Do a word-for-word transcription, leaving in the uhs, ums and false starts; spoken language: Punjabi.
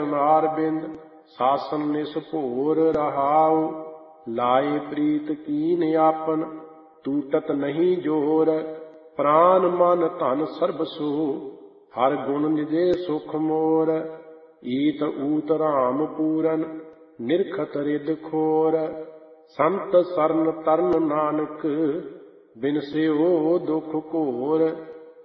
ਅਰਬਿੰਦ ਸਾਸਨ ਨਿਸਭੋਰ ਰਹਾਉ। ਲਾਏ ਪ੍ਰੀਤ ਕੀਨ ਆਪਨ ਟੂਟਤ ਨਹੀਂ ਜੋਰ। ਪ੍ਰਾਨ ਮਨ ਧਨ ਸਰਬ ਸੋ ਹਰ ਗੁਣ ਨਿਜੇ ਸੁਖ ਮੋਰ। ਈਤ ਊਤ ਰਾਮ ਪੂਰਨ ਨਿਰਖਤ ਰਿਦ ਖੋਰ। ਸੰਤ ਸਰਨ ਤਰਨ ਨਾਨਕ ਬਿਨਸਿਓ ਦੁਖ ਘੋਰ।